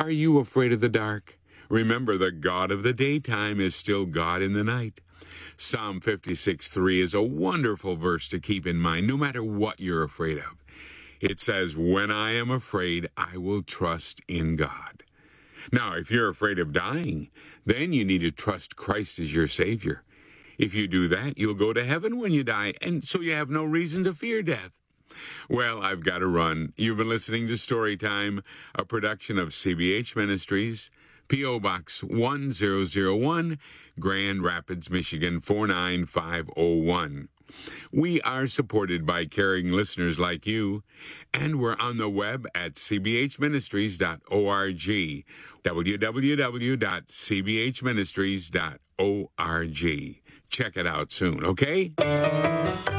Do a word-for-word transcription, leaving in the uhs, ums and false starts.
Are you afraid of the dark? Remember, the God of the daytime is still God in the night. Psalm fifty-six three is a wonderful verse to keep in mind, no matter what you're afraid of. It says, "When I am afraid, I will trust in God." Now, if you're afraid of dying, then you need to trust Christ as your Savior. If you do that, you'll go to heaven when you die, and so you have no reason to fear death. Well, I've got to run. You've been listening to Storytime, a production of C B H Ministries, P O Box one zero zero one, Grand Rapids, Michigan four nine five zero one. We are supported by caring listeners like you, and we're on the web at c b h ministries dot org, w w w dot c b h ministries dot org. Check it out soon, okay?